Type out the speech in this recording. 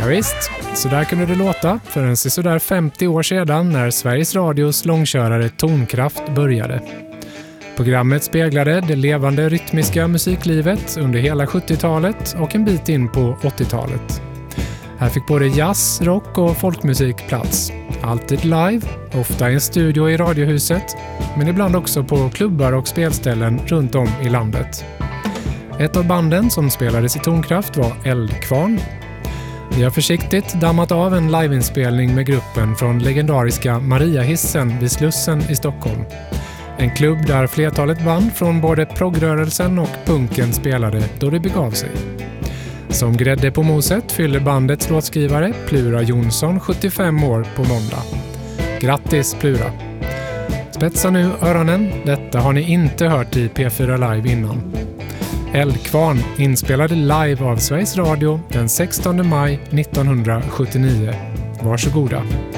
Ja visst, så där kunde det låta för en sådär 50 år sedan när Sveriges Radios långkörare Tonkraft började. Programmet speglade det levande rytmiska musiklivet under hela 70-talet och en bit in på 80-talet. Här fick både jazz, rock och folkmusik plats. Alltid live, ofta i en studio i Radiohuset, men ibland också på klubbar och spelställen runt om i landet. Ett av banden som spelades i Tonkraft var Eldkvarn. Vi har försiktigt dammat av en liveinspelning med gruppen från legendariska Mariahissen vid Slussen i Stockholm. En klubb där flertalet band från både progrörelsen och punken spelade då det begav sig. Som grädde på moset fyller bandets låtskrivare Plura Jonsson 75 år på måndag. Grattis Plura! Spetsa nu öronen, detta har ni inte hört i P4 Live innan. Eldkvarn inspelade live av Sveriges Radio den 16 maj 1979. Varsågoda!